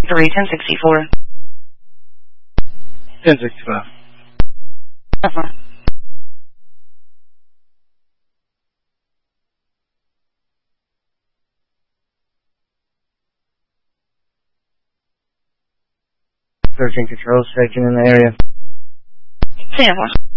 1064. 1065. Searching control section in the area. 10-4.